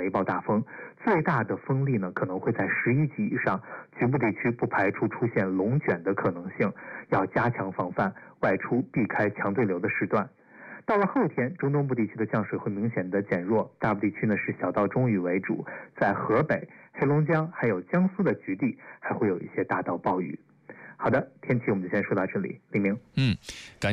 雷暴大风，最大的风力呢可能会在11级以上，局部地区不排除出现龙卷的可能性，要加强防范，外出避开强对流的时段。到了后天，中东部地区的降水会明显的减弱，大部地区呢是小到中雨为主，在河北、黑龙江还有江苏的局地还会有一些大到暴雨。好的，天气我们就先说到这里，黎明。 感谢。